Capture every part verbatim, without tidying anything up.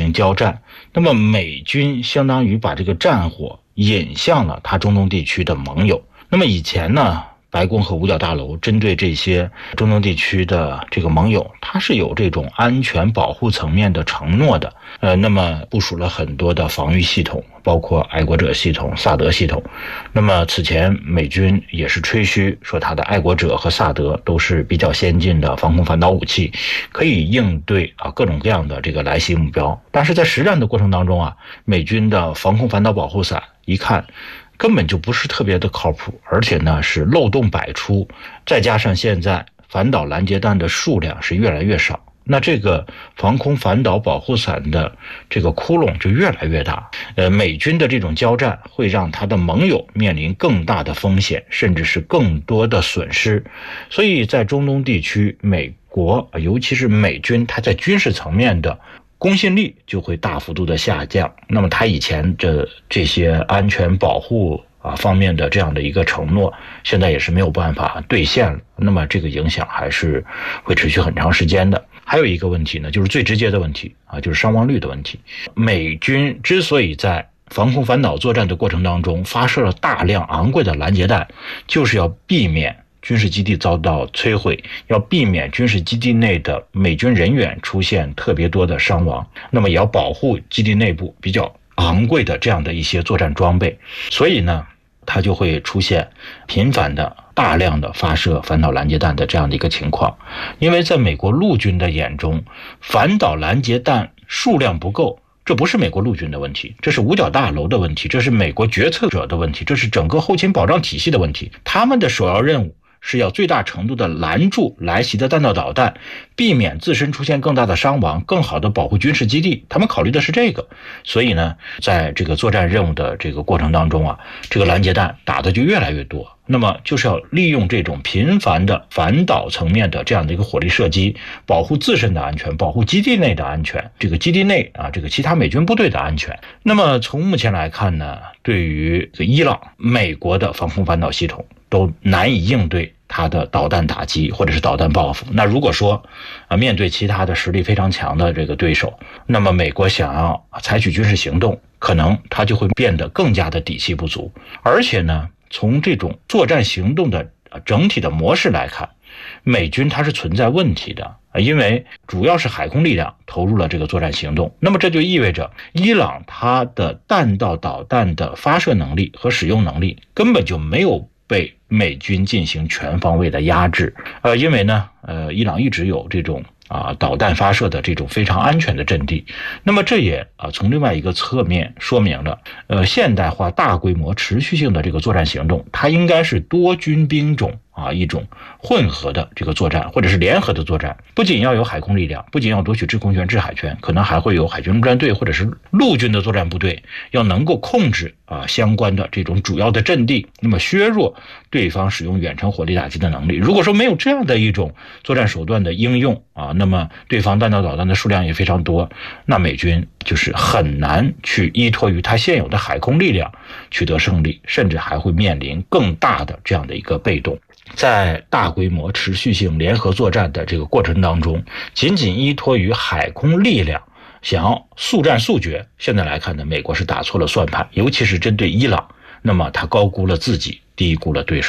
行交战。那么美军相当于把这个战火引向了他中东地区的盟友。那么以前呢，白宫和五角大楼针对这些中东地区的这个盟友，它是有这种安全保护层面的承诺的。呃，那么部署了很多的防御系统，包括爱国者系统、萨德系统。那么此前美军也是吹嘘说，它的爱国者和萨德都是比较先进的防空反导武器，可以应对啊各种各样的这个来袭目标。但是在实战的过程当中啊，美军的防空反导保护伞一看根本就不是特别的靠谱，而且呢是漏洞百出，再加上现在反导拦截弹的数量是越来越少，那这个防空反导保护伞的这个窟窿就越来越大。呃，美军的这种交战会让他的盟友面临更大的风险，甚至是更多的损失。所以在中东地区，美国尤其是美军，它在军事层面的公信力就会大幅度的下降。那么他以前这这些安全保护啊方面的这样的一个承诺，现在也是没有办法兑现了。那么这个影响还是会持续很长时间的。还有一个问题呢，就是最直接的问题啊，就是伤亡率的问题。美军之所以在防空反导作战的过程当中发射了大量昂贵的拦截弹，就是要避免军事基地遭到摧毁，要避免军事基地内的美军人员出现特别多的伤亡，那么也要保护基地内部比较昂贵的这样的一些作战装备。所以呢，它就会出现频繁的大量的发射反导拦截弹的这样的一个情况。因为在美国陆军的眼中，反导拦截弹数量不够，这不是美国陆军的问题，这是五角大楼的问题，这是美国决策者的问题，这是整个后勤保障体系的问题。他们的首要任务是要最大程度的拦住来袭的弹道导弹，避免自身出现更大的伤亡，更好的保护军事基地。他们考虑的是这个。所以呢，在这个作战任务的这个过程当中啊，这个拦截弹打的就越来越多。那么就是要利用这种频繁的反导层面的这样的一个火力射击，保护自身的安全，保护基地内的安全，这个基地内啊，这个其他美军部队的安全。那么从目前来看呢，对于伊朗，美国的防空反导系统都难以应对它的导弹打击或者是导弹报复。那如果说啊，面对其他的实力非常强的这个对手，那么美国想要采取军事行动，可能它就会变得更加的底气不足。而且呢，从这种作战行动的整体的模式来看，美军它是存在问题的，因为主要是海空力量投入了这个作战行动。那么这就意味着伊朗它的弹道导弹的发射能力和使用能力根本就没有被美军进行全方位的压制。呃，因为呢，呃，伊朗一直有这种啊导弹发射的这种非常安全的阵地。那么这也啊从另外一个侧面说明了，呃，现代化大规模持续性的这个作战行动，它应该是多军兵种啊一种混合的这个作战，或者是联合的作战。不仅要有海空力量，不仅要夺取制空权、制海权，可能还会有海军陆战队或者是陆军的作战部队，要能够控制啊相关的这种主要的阵地，那么削弱对方使用远程火力打击的能力。如果说没有这样的一种作战手段的应用啊，那么对方弹道导弹的数量也非常多，那美军就是很难去依托于它现有的海空力量取得胜利，甚至还会面临更大的这样的一个被动。在大规模持续性联合作战的这个过程当中，仅仅依托于海空力量想要速战速决，现在来看呢，美国是打错了算盘，尤其是针对伊朗，那么他高估了自己，低估了对手。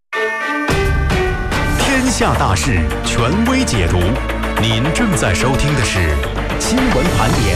天下大事，权威解读。您正在收听的是新闻盘点。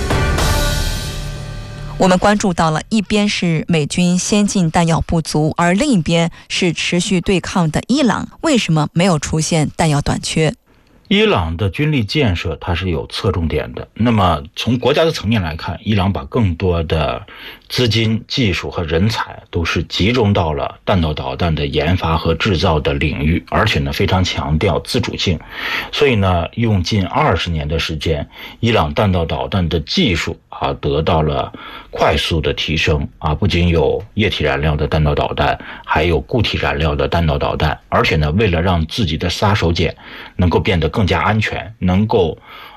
我们关注到了，一边是美军先进弹药不足，而另一边是持续对抗的伊朗，为什么没有出现弹药短缺？ 伊朗的军力建设它是有侧重点的。那么从国家的层面来看，伊朗把更多的资金、技术和人才都是集中到了弹道导弹的研发和制造的领域，而且呢非常强调自主性。所以呢，用近二十年的时间，伊朗弹道导弹的技术啊得到了快速的提升啊，不仅有液体燃料的弹道导弹，还有固体燃料的弹道导弹。而且呢，为了让自己的杀手锏能够变得更加安全，能够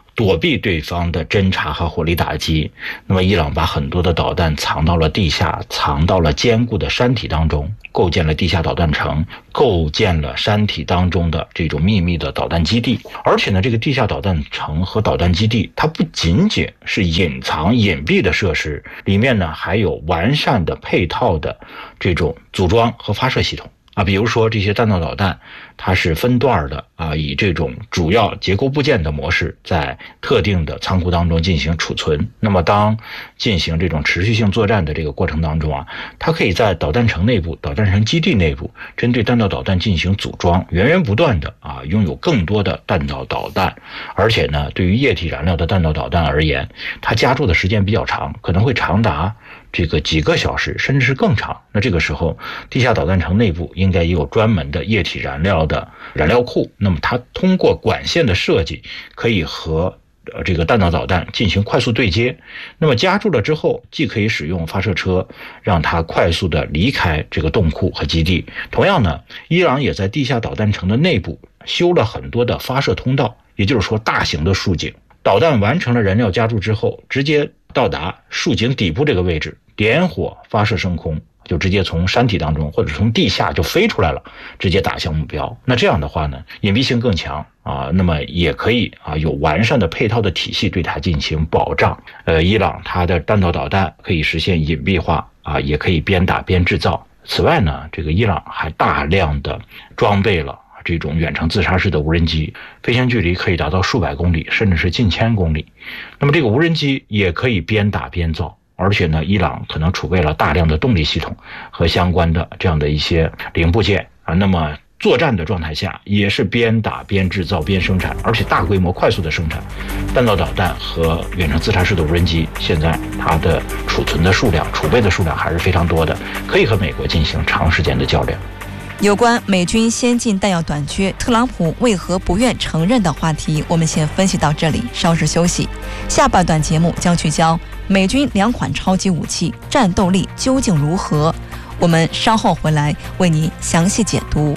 躲避对方的侦察和火力打击。那么伊朗把很多的导弹藏到了地下，藏到了坚固的山体当中，构建了地下导弹城，构建了山体当中的这种秘密的导弹基地。而且呢，这个地下导弹城和导弹基地，它不仅仅是隐藏隐蔽的设施，里面呢还有完善的配套的这种组装和发射系统啊，比如说这些弹道导弹，它是分段的啊，以这种主要结构部件的模式，在特定的仓库当中进行储存。那么当进行这种持续性作战的这个过程当中啊，它可以在导弹城内部、导弹城基地内部，针对弹道导弹进行组装，源源不断的啊，拥有更多的弹道导弹。而且呢，对于液体燃料的弹道导弹而言，它加注的时间比较长，可能会长达这个几个小时，甚至是更长。那这个时候，地下导弹城内部应该也有专门的液体燃料的燃料库。那么它通过管线的设计，可以和呃这个弹道导弹进行快速对接。那么加注了之后，既可以使用发射车让它快速的离开这个洞库和基地。同样呢，伊朗也在地下导弹城的内部修了很多的发射通道，也就是说大型的竖井。导弹完成了燃料加注之后，直接到达竖井底部这个位置，点火发射升空，就直接从山体当中或者从地下就飞出来了，直接打向目标。那这样的话呢，隐蔽性更强啊，那么也可以啊有完善的配套的体系对它进行保障。呃，伊朗它的弹道导弹可以实现隐蔽化啊，也可以边打边制造。此外呢，这个伊朗还大量的装备了这种远程自杀式的无人机，飞行距离可以达到数百公里，甚至是近千公里。那么这个无人机也可以边打边造，而且呢，伊朗可能储备了大量的动力系统和相关的这样的一些零部件啊。那么作战的状态下，也是边打边制造边生产，而且大规模快速的生产弹道导弹和远程自杀式的无人机。现在它的储存的数量、储备的数量还是非常多的，可以和美国进行长时间的较量。 有关美军先进弹药短缺，特朗普为何不愿承认的话题，我们先分析到这里，稍事休息。下半段节目将聚焦美军两款超级武器战斗力究竟如何，我们稍后回来为您详细解读。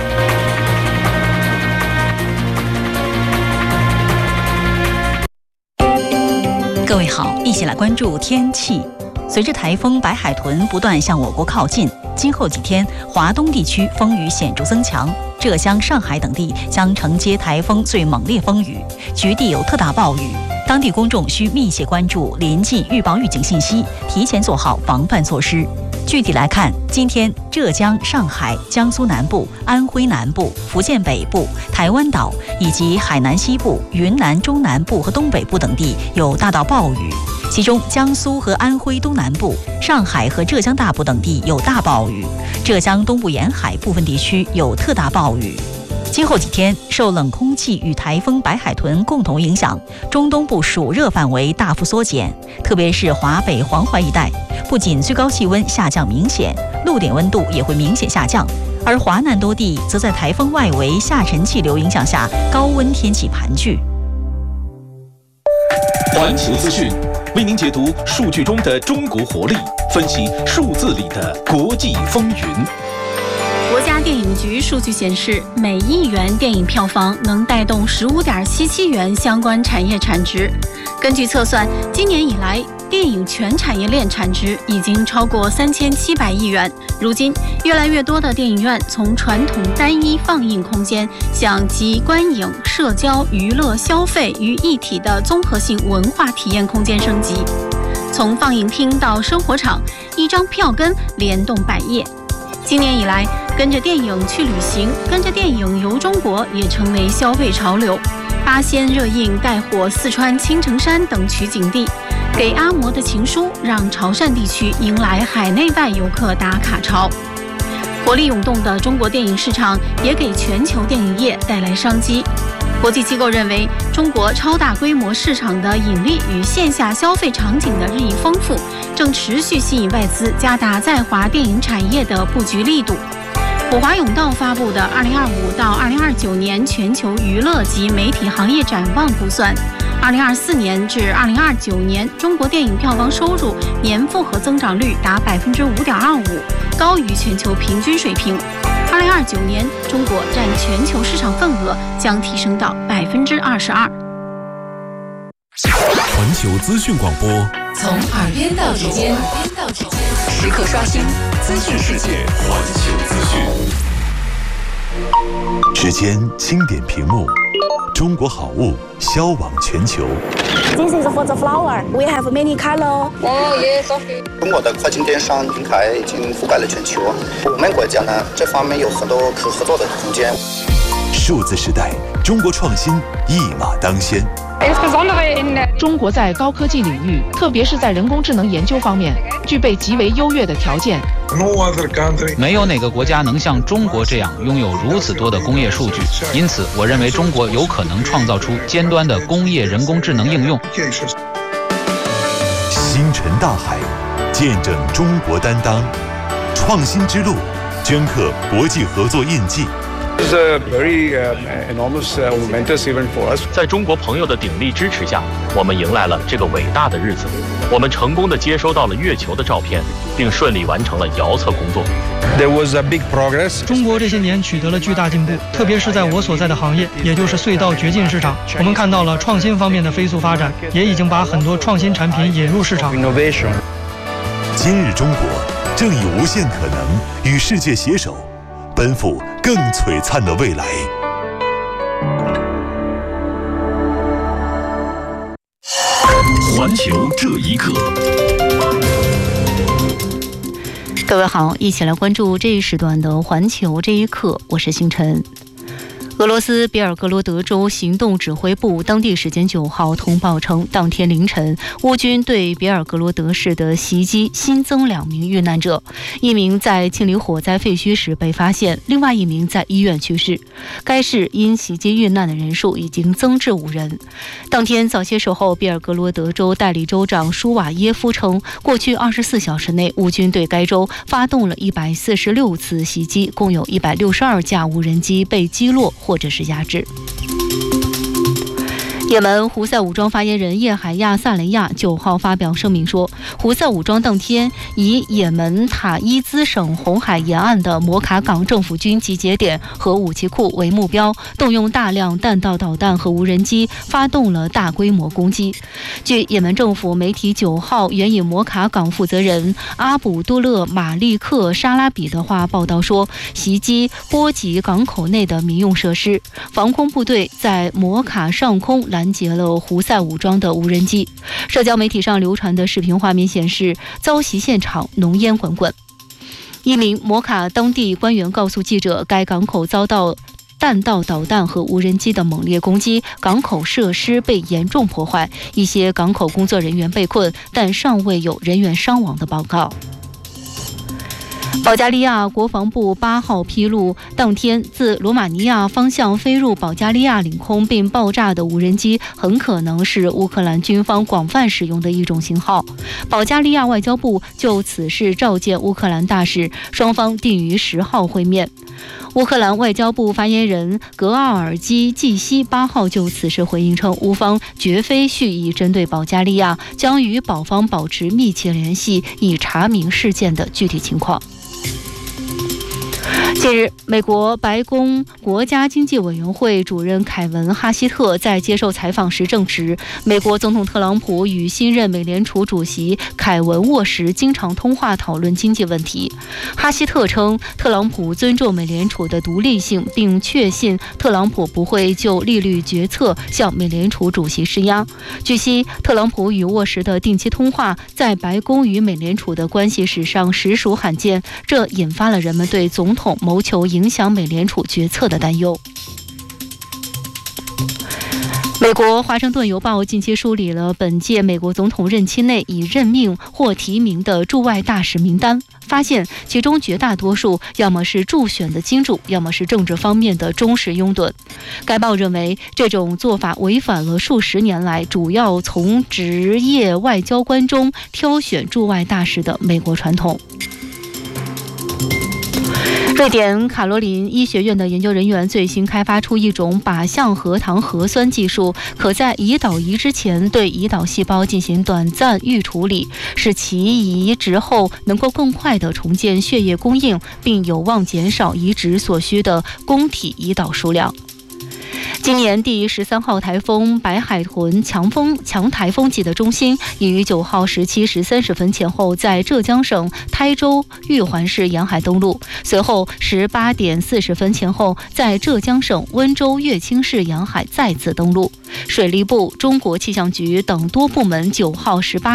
各位好，一起来关注天气。随着台风白海豚不断向我国靠近，今后几天华东地区风雨显著增强，浙江、上海等地将承接台风最猛烈风雨，局地有特大暴雨。当地公众需密切关注临近预报预警信息，提前做好防范措施。具体来看，今天浙江、上海、江苏南部、安徽南部、福建北部、台湾岛以及海南西部、云南中南部和东北部等地有大到暴雨，其中江苏和安徽东南部、上海和浙江大部等地有大暴雨，浙江东部沿海部分地区有特大暴雨。今后几天，受冷空气与台风白海豚共同影响，中东部暑热范围大幅缩减，特别是华北、黄淮一带，不仅最高气温下降明显，陆点温度也会明显下降。而华南多地则在台风外围下沉气流影响下，高温天气盘踞。 环球资讯为您解读数据中的中国活力，分析数字里的国际风云。 国家电影局数据显示，每亿元电影票房能带动十五点七七元相关产业产值。根据测算，今年以来，电影全产业链产值已经超过三千七百亿元。如今，越来越多的电影院从传统单一放映空间向集观影、社交、娱乐、消费于一体的综合性文化体验空间升级。从放映厅到生活场，一张票根联动百业。今年以来，跟着电影去旅行，跟着电影游中国也成为消费潮流。八仙热映带火四川青城山等取景地，给阿嬷的情书让潮汕地区迎来海内外游客打卡潮。活力涌动的中国电影市场也给全球电影业带来商机。国际机构认为，中国超大规模市场的引力与线下消费场景的日益丰富，正持续吸引外资加大在华电影产业的布局力度。普华永道发布的二零二五到二零二九年全球娱乐及媒体行业展望估算，二零二四年至二零二九年中国电影票房收入年复合增长率达百分之五点二五，高于全球平均水平。二零二九年，中国占全球市场份额将提升到百分之二十二。 环球资讯广播， 从耳边到指尖，时刻刷新资讯世界。 环球资讯，时间轻点屏幕，中国好物销往全球。 This is for the flower. We have many color. Oh yes, okay. 中国的跨境电商平台已经覆盖了全球，我们国家呢这方面有很多可合作的空间。 数字时代，中国创新一马当先。 中国在高科技领域，特别是在人工智能研究方面，具备极为优越的条件。 没有哪个国家能像中国这样拥有如此多的工业数据，因此我认为中国有可能创造出尖端的工业人工智能应用。 星辰大海，见证中国担当，创新之路，镌刻国际合作印记。 在中国朋友的鼎力支持下，我们迎来了这个伟大的日子。我们成功地接收到了月球的照片，并顺利完成了遥测工作。 中国这些年取得了巨大进步，特别是在我所在的行业，也就是隧道掘进市场，我们看到了创新方面的飞速发展，也已经把很多创新产品引入市场。 今日中国正以无限可能与世界携手，奔赴更璀璨的未来。环球这一刻， 各位好，一起来关注这一时段的环球这一刻，我是星辰。俄罗斯别尔哥罗德州行动指挥部当地时间九号通报称，当天凌晨，乌军对别尔哥罗德市的袭击新增两名遇难者，一名在清理火灾废墟时被发现，另外一名在医院去世。该市因袭击遇难的人数已经增至五人。当天早些时候，别尔哥罗德州代理州长舒瓦耶夫称，过去二十四小时内，乌军对该州发动了一百四十六次袭击，共有一百六十二架无人机被击落或者是压制。也门胡塞武装发言人叶海亚·萨雷亚九号发表声明说，胡塞武装当天以也门塔伊兹省红海沿岸的摩卡港政府军集结点和武器库为目标，动用大量弹道导弹和无人机，发动了大规模攻击。据也门政府媒体九号援引摩卡港负责人阿卜杜勒·马利克·沙拉比的话报道说，袭击波及港口内的民用设施，防空部队在摩卡上空拦截了胡塞武装的无人机。社交媒体上流传的视频画面显示，遭袭现场浓烟滚滚。一名摩卡当地官员告诉记者，该港口遭到弹道导弹和无人机的猛烈攻击，港口设施被严重破坏，一些港口工作人员被困，但尚未有人员伤亡的报告。保加利亚国防部八号披露，当天自罗马尼亚方向飞入保加利亚领空并爆炸的无人机，很可能是乌克兰军方广泛使用的一种型号。保加利亚外交部就此事召见乌克兰大使，双方定于十号会面。乌克兰外交部发言人格奥尔基·季西八号就此事回应称，乌方绝非蓄意针对保加利亚，将与保方保持密切联系，以查明事件的具体情况。近日，美国白宫国家经济委员会主任凯文·哈希特在接受采访时证实，美国总统特朗普与新任美联储主席凯文沃时经常通话讨论经济问题。哈希特称，特朗普尊重美联储的独立性，并确信特朗普不会就利率决策向美联储主席施压。据悉，特朗普与沃时的定期通话在白宫与美联储的关系史上实属罕见，这引发了人们对总统谋求影响美联储决策的担忧。美国《华盛顿邮报》近期梳理了本届美国总统任期内已任命或提名的驻外大使名单，发现其中绝大多数要么是助选的金主，要么是政治方面的忠实拥趸。该报认为，这种做法违反了数十年来主要从职业外交官中挑选驻外大使的美国传统。瑞典卡罗林医学院的研究人员最新开发出一种靶向核糖核酸技术，可在胰岛移植前对胰岛细胞进行短暂预处理，使其移植后能够更快地重建血液供应，并有望减少移植所需的供体胰岛数量。 今年第十三号台风白海豚强风强台风级的中心已于九号十七时三十分前后在浙江省台州玉环市沿海登陆，随后十八点四十分前后在浙江省温州乐清市沿海再次登陆。水利部、中国气象局等多部门九号十八